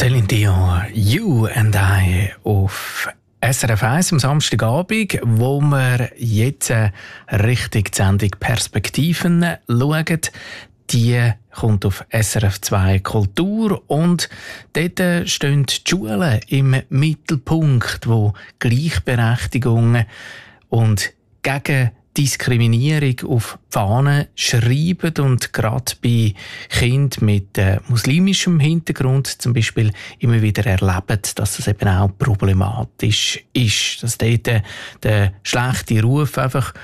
Céline Dion, You and I auf SRF 1 am Samstagabend, wo wir jetzt Richtung die Sendung Perspektiven schauen. Die kommt auf SRF 2 Kultur und dort stehen die Schulen im Mittelpunkt, wo Gleichberechtigung und gegen Diskriminierung auf die Fahnen schreiben und gerade bei Kindern mit muslimischem Hintergrund zum Beispiel immer wieder erleben, dass das eben auch problematisch ist, dass dort der schlechte Ruf einfach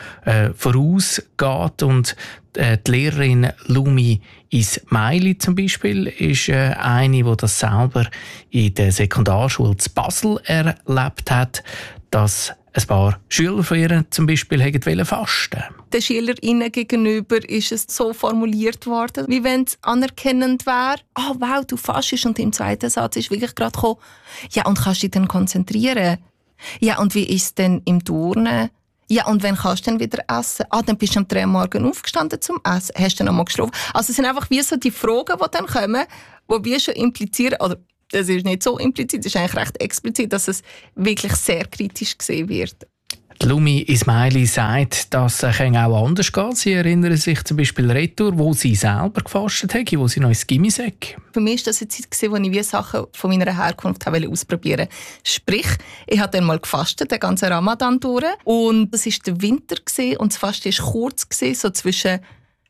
vorausgeht und die Lehrerin Lumi Ismaili zum Beispiel ist eine, die das selber in der Sekundarschule in Basel erlebt hat, dass ein paar Schüler von ihr zum Beispiel wollten fasten. Den SchülerInnen gegenüber ist es so formuliert worden, wie wenn es anerkennend wäre. «Oh wow, du fastest.» Und im zweiten Satz ist wirklich gerade gekommen, «Ja, und kannst du dich dann konzentrieren? Ja, und wie ist es denn im Turnen? Ja, und wann kannst du dann wieder essen? Ah, dann bist du am 3 Uhr morgens aufgestanden zum Essen. Hast du dann noch mal geschlafen?» Also es sind einfach wie so die Fragen, die dann kommen, die wir schon implizieren, oder das ist nicht so implizit, das ist eigentlich recht explizit, dass es wirklich sehr kritisch gesehen wird. Die Lumi Ismaili sagt, dass es auch anders geht. Sie erinnern sich zum Beispiel retour, wo sie selber gefastet hat, wo sie noch ins Gymi sei. Für mich war das eine Zeit, wo ich wie Sachen von meiner Herkunft ausprobieren wollte. Sprich, ich habe dann mal gefastet, den ganzen Ramadan durch. Und das war der Winter und das Fasten war kurz, so zwischen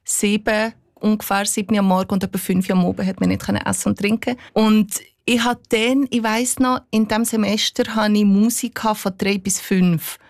7 Uhr am Morgen und etwa 5 Uhr am Abend hat man nicht essen und trinken. Und ich hatte dann, ich weiss noch, in diesem Semester hatte ich Musik von 3 bis 5.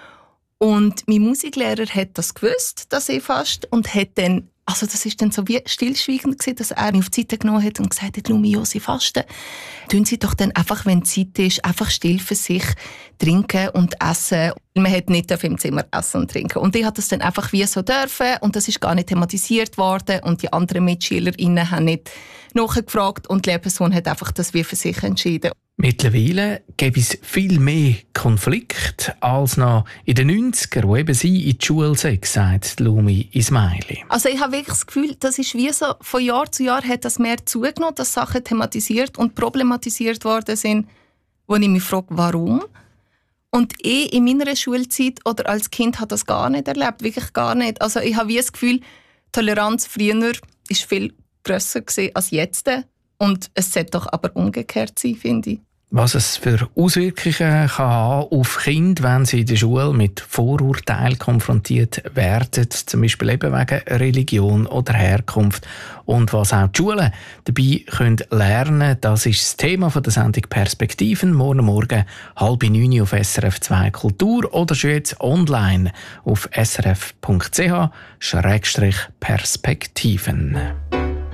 Und mein Musiklehrer hat das gewusst, dass ich faste, und hat dann, also das ist dann so wie stillschweigend gewesen, dass er mich auf die Seite genommen hat und gesagt hat, «Lumi, Sie fasten. Tun Sie doch dann einfach, wenn Zeit ist, einfach still für sich trinken und essen.» Man hat nicht im Zimmer essen und trinken. Und ich habe das dann einfach wie so dürfen und das ist gar nicht thematisiert worden und die anderen MitschülerInnen haben nicht nachgefragt und die Lehrperson hat einfach das wie für sich entschieden. Mittlerweile gibt es viel mehr Konflikte als noch in den 90er, wo eben sie in die Schule sei, sagt Lumi Ismaili. Also ich habe wirklich das Gefühl, das ist wie so, von Jahr zu Jahr hat das mehr zugenommen, dass Sachen thematisiert und problematisiert worden sind, wo ich mich frage, warum? Und ich in meiner Schulzeit oder als Kind habe das gar nicht erlebt, wirklich gar nicht. Also ich habe wie das Gefühl, Toleranz früher war viel grösser als jetzt. Und es sollte doch aber umgekehrt sein, finde ich. Was es für Auswirkungen kann haben auf Kinder, wenn sie in der Schule mit Vorurteilen konfrontiert werden, zum Beispiel eben wegen Religion oder Herkunft. Und was auch die Schulen dabei können lernen, das ist das Thema der Sendung Perspektiven. Morgen 8:30 auf SRF 2 Kultur oder schon jetzt online auf srf.ch/Perspektiven.